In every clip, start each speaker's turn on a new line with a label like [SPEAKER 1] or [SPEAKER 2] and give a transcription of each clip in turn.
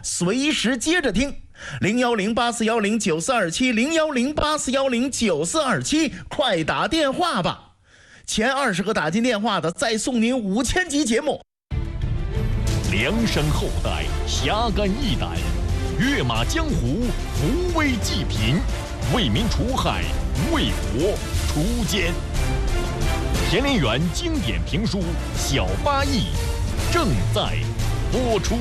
[SPEAKER 1] 随时接着听。01084109427，01084109427，快打电话吧！前20个打进电话的，再送您5000集节目。
[SPEAKER 2] 量身厚待，侠肝义胆，跃马江湖，扶危济贫，为民除害，为国除奸。田连元经典评书《小八义》正在播出。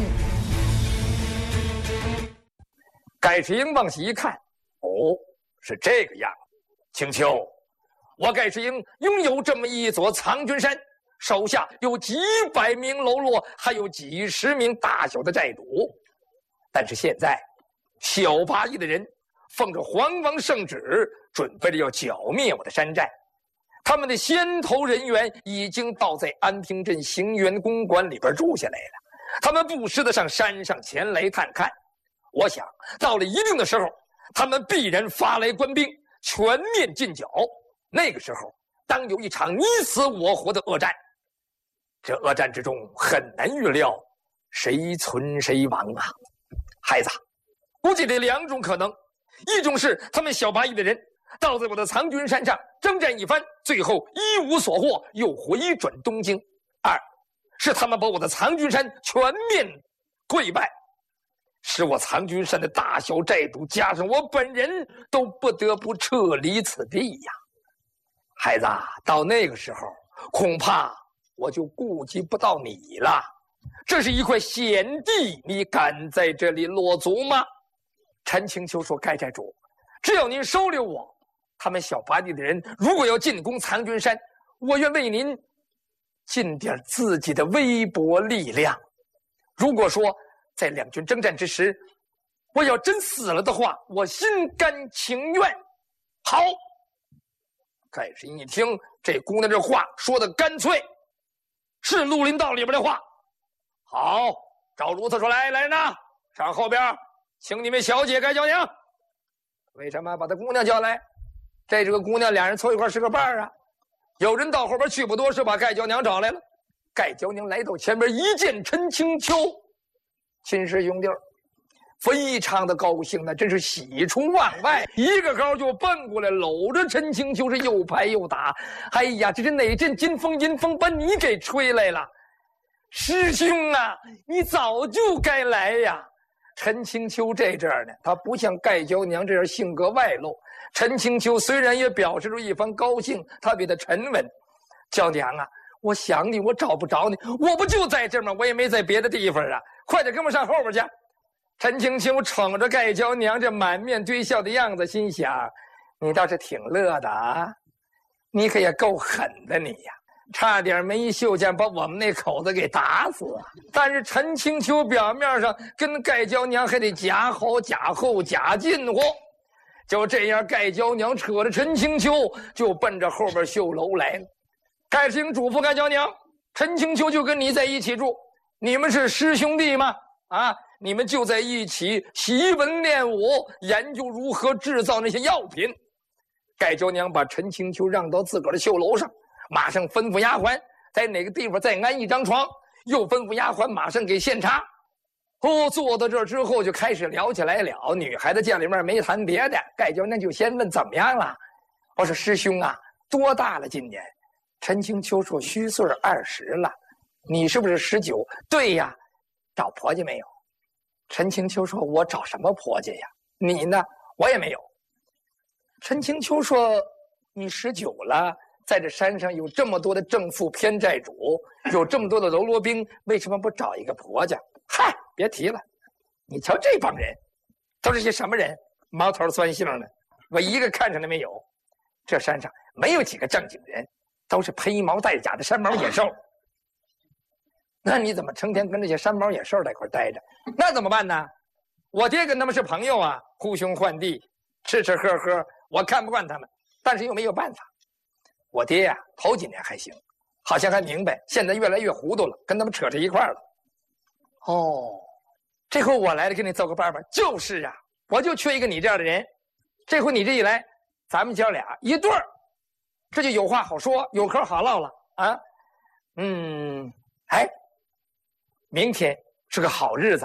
[SPEAKER 3] 盖世英往西一看，哦，是这个样子。青丘，我盖世英拥有这么一座苍君山，手下有几百名喽啰，还有几十名大小的寨主。但是现在，小八义的人奉着皇王圣旨，准备着要剿灭我的山寨。他们的先头人员已经到在安平镇行辕公馆里边住下来了，他们不时的上山上前来探看。我想到了一定的时候，他们必然发来官兵，全面进剿。那个时候当有一场你死我活的恶战，这恶战之中很难预料谁存谁亡啊。孩子，估计得2种可能，一种是他们小八义的人到在我的苍君山上征战一番，最后一无所获，又回转东京；二是他们把我的苍君山全面溃败，使我苍君山的大小寨主加上我本人都不得不撤离此地呀。孩子，到那个时候恐怕我就顾及不到你了。这是一块险地，你敢在这里落足吗？陈青丘说，盖寨主，只要您收留我，他们小八义的人如果要进攻苍君山，我愿为您尽点自己的微薄力量。如果说在两军征战之时，我要真死了的话，我心甘情愿。好，盖世英一听这姑娘这话说的干脆，是绿林道里边的话。好，赵如此说，来人呐，上后边请你们小姐盖娇娘。为什么把她姑娘叫来？这个姑娘俩人凑一块是个伴儿啊。有人到后边去不多时，把盖娇娘找来了。盖娇娘来到前边，一见陈青丘，亲师兄弟儿，非常的高兴，那真是喜出望外，一个高就奔过来，搂着陈青丘是又拍又打。哎呀，这是哪阵金风阴风把你给吹来了？师兄啊，你早就该来呀！陈青丘这阵儿呢，他不像盖娇娘这样性格外露。陈青丘虽然也表示出一番高兴，他比他沉稳。娇娘啊，我想你，我找不着你，我不就在这儿吗？我也没在别的地方啊！快点跟我上后边去。陈青丘宠着盖娇娘这满面堆笑的样子，心想：你倒是挺乐的啊，你可也够狠的你呀！差点没一袖剑把我们那口子给打死。但是陈青丘表面上跟盖娇娘还得假好假厚假近乎。就这样，盖娇娘扯着陈青丘就奔着后边绣楼来了。盖世英嘱咐盖娇娘，陈青丘就跟你在一起住，你们是师兄弟吗？啊，你们就在一起习文练武，研究如何制造那些药品。盖娇娘把陈青丘让到自个儿的绣楼上，马上吩咐丫鬟在哪个地方再安一张床，又吩咐丫鬟马上给献茶。坐到这儿之后就开始聊起来了。女孩子见里面没谈别的，盖娇娘就先问怎么样了。我说师兄啊，多大了今年？陈青丘说虚岁20了。你是不是19？对呀。找婆家没有？陈青丘说我找什么婆家呀？你呢？我也没有。陈青丘说你19了，在这山上有这么多的正副偏寨主，有这么多的喽啰兵，为什么不找一个婆家？嗨，别提了，你瞧这帮人都是些什么人？毛头酸性的，我一个看上的没有。这山上没有几个正经人，都是披毛戴甲的山毛野兽。那你怎么成天跟这些山毛野兽在一块待着？那怎么办呢？我爹跟他们是朋友啊，呼兄唤弟，吃吃喝喝，我看不惯他们，但是又没有办法。我爹呀，头几年还行，好像还明白，现在越来越糊涂了，跟他们扯着一块了。哦，这回我来了，给你奏个伴吧。就是啊，我就缺一个你这样的人。这回你这一来，咱们姐俩一对儿，这就有话好说，有嗑好唠了啊。哎，明天是个好日子，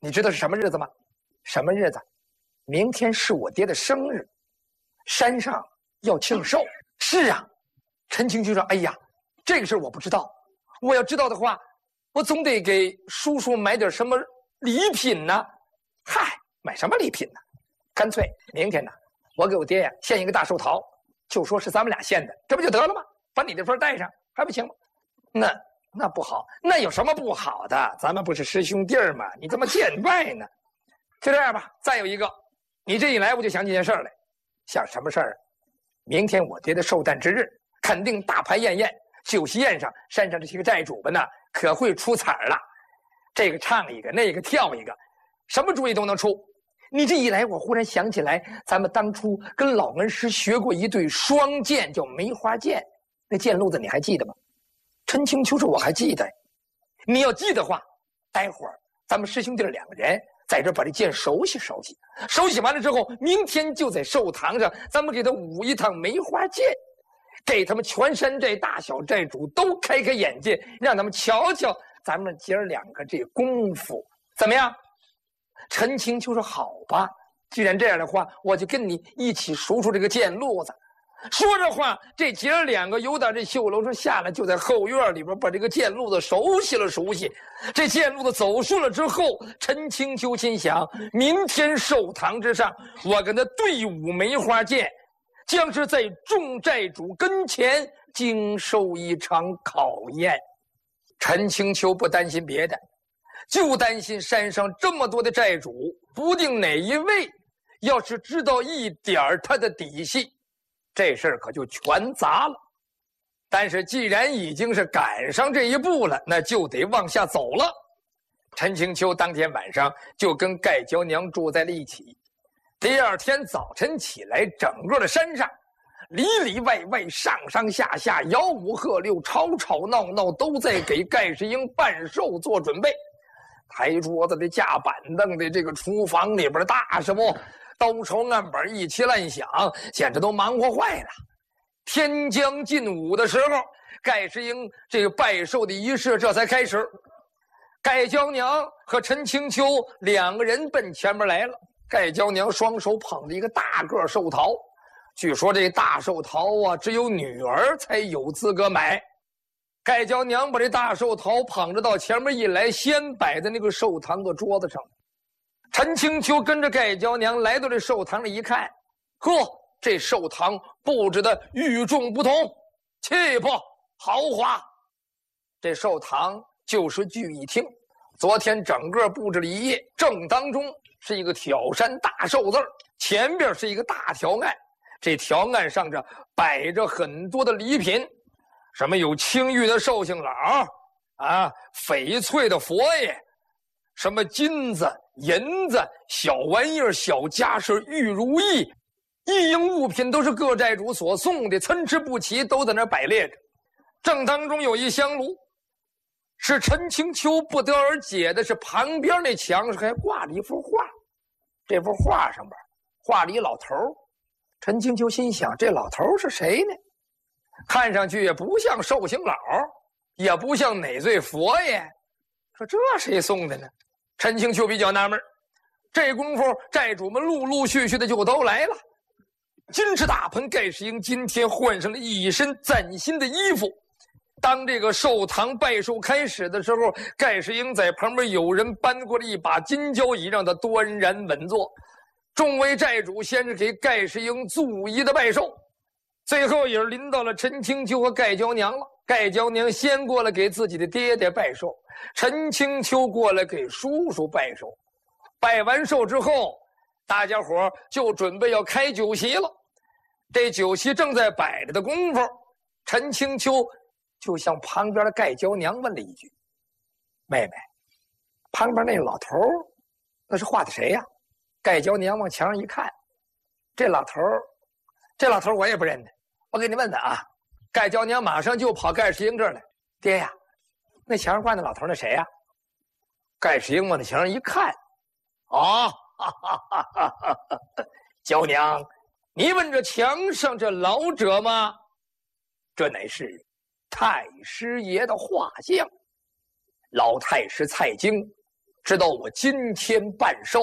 [SPEAKER 3] 你知道是什么日子吗？什么日子？明天是我爹的生日，山上要庆寿。是啊，陈清就说：“哎呀，这个事我不知道，我要知道的话，我总得给叔叔买点什么礼品呢。嗨，买什么礼品呢？干脆明天呢，我给我爹呀献一个大寿桃，就说是咱们俩献的，这不就得了吗？把你这份带上，还不行吗？那不好，那有什么不好的？咱们不是师兄弟吗？你怎么见外呢？就这样吧。再有一个，你这一来我就想起件事来，想什么事儿？明天我爹的寿诞之日，肯定大排宴宴，酒席宴上，山上这些个寨主们呢，可会出彩了。这个唱一个，那个跳一个，什么主意都能出。你这一来，我忽然想起来，咱们当初跟老恩师学过一对双剑，叫梅花剑，那剑路子你还记得吗？陈清秋说：“我还记得。你要记得话，待会儿咱们师兄弟两个人在这把这剑熟悉熟悉，熟悉完了之后，明天就在寿堂上，咱们给他舞一趟梅花剑，给他们全山寨大小寨主都开开眼界，让他们瞧瞧咱们姐儿两个这功夫怎么样？”陈清秋说：“好吧，既然这样的话，我就跟你一起数数这个剑路子。”说着话，这姐儿两个由打这绣楼上下来，就在后院里边把这个剑路子熟悉了熟悉。这剑路子走顺了之后，陈清秋心想：明天寿堂之上，我跟他对舞梅花剑，将是在众寨主跟前经受一场考验。陈清秋不担心别的，就担心山上这么多的寨主，不定哪一位要是知道一点他的底细，这事儿可就全砸了。但是既然已经是赶上这一步了，那就得往下走了。陈清秋当天晚上就跟盖娇娘住在了一起。第二天早晨起来，整个的山上里里外外、上上下下、吆五喝六、吵吵闹闹，都在给盖世英办寿做准备。抬桌子的、架板凳的，这个厨房里边的大师傅刀勺案板一起乱响，简直都忙活坏了。天将近午的时候，盖世英这个拜寿的仪式这才开始。盖娇娘和陈清秋两个人奔前面来了。盖娇娘双手捧着一个大个寿桃，据说这大寿桃啊，只有女儿才有资格买。盖娇娘把这大寿桃捧着到前面一来，先摆在那个寿堂的桌子上。陈清秋跟着盖娇娘来到这寿堂里一看，呵，这寿堂布置的与众不同，气魄豪华。这寿堂就是聚义厅，昨天整个布置了一夜，正当中是一个挑山大寿字，前边是一个大条案，这条案上这摆着很多的礼品，什么有青玉的寿星老啊，翡翠的佛爷，什么金子、银子、小玩意儿、小家饰、玉如意，一应物品都是各寨主所送的，参差不齐，都在那摆列着。正当中有一香炉，是陈清秋不得而解的是旁边那墙上还挂了一幅画，这幅画上边画了一老头。陈清秋心想，这老头是谁呢？看上去也不像寿星老，也不像哪罪佛爷，说这谁送的呢？陈清秋比较纳闷。这功夫寨主们陆陆续续的就都来了。金翅大鹏盖世英今天换上了一身崭新的衣服。当这个寿堂拜寿开始的时候，盖世英在旁边有人搬过了一把金交椅，让他端然稳坐。众位寨主先是给盖世英逐一的拜寿，最后也是临到了陈清秋和盖娇娘了。盖娇娘先过来给自己的爹爹拜寿，陈清秋过来给叔叔拜寿。拜完寿之后，大家伙就准备要开酒席了。这酒席正在摆着的功夫，陈清秋就向旁边的盖娇娘问了一句：“妹妹，旁边那老头那是画的谁呀？”盖娇娘往墙上一看，这老头我也不认得，我给你问问啊。盖娇娘马上就跑盖世英这儿来：“爹呀，那墙上挂那老头那谁呀？”盖世英往那墙上一看，啊，娇娘，你问这墙上这老者吗？这乃是太师爷的画像。老太师蔡京直到我今天半寿。